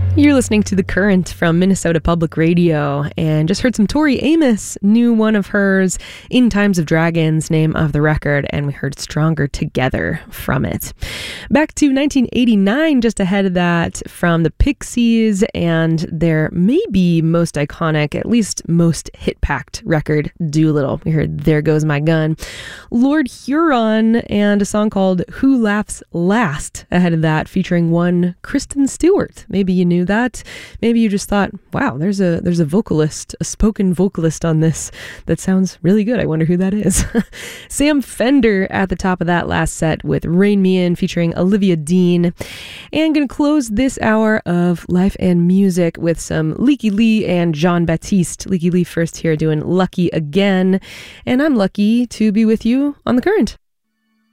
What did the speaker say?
You're listening to The Current from Minnesota Public Radio, and just heard some Tori Amos, new one of hers, In Times of Dragons, name of the record, and we heard Stronger Together from it. Back to 1989, just ahead of that, from the Pixies and their maybe most iconic, at least most hit-packed record, Doolittle. We heard There Goes My Gun. Lord Huron and a song called Who Laughs Last ahead of that, featuring one Kristen Stewart. Maybe you knew that. Maybe you just thought, wow, there's a vocalist, a spoken vocalist on this that sounds really good. I wonder who that is. Sam Fender at the top of that last set with Rain Me In featuring Olivia Dean. And going to close this hour of Life and Music with some Leaky Lee and Jean Baptiste. Leaky Lee first here doing Lucky Again. And I'm lucky to be with you on The Current.